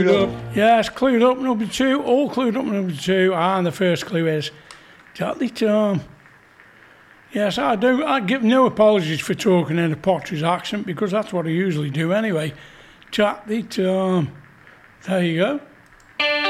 Yes, clued up number 2, all clued up number 2, and the first clue is Jolly Tom. Yes, I give no apologies for talking in a Potter's accent because that's what I usually do anyway. Jolly Tom. There you go.